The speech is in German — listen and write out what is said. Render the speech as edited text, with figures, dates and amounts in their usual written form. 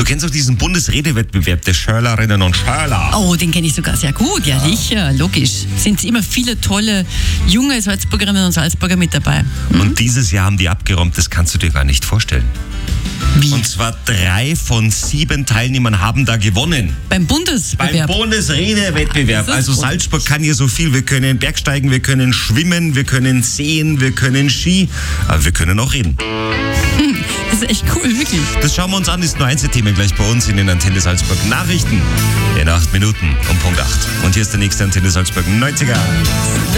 kennst auch diesen Bundesredewettbewerb der Schörlerinnen und Schörler. Oh, den kenne ich sogar sehr gut, ja sicher, logisch. Sind immer viele tolle junge Salzburgerinnen und Salzburger mit dabei. Und dieses Jahr haben die abgeräumt, das kannst du dir gar nicht vorstellen. Wie? Und zwar 3 von 7 Teilnehmern haben da gewonnen. Beim Bundesbewerb. Beim Bundesredewettbewerb. Das ist Also gut. Salzburg kann hier so viel. Wir können Bergsteigen, wir können schwimmen, wir können sehen, wir können Ski. Aber wir können auch reden. Das ist echt cool, wirklich. Das schauen wir uns an, ist nur Einzelthema gleich bei uns in den Antenne Salzburg Nachrichten in 8 Minuten um Punkt 8. Und hier ist der nächste Antenne Salzburg 90er.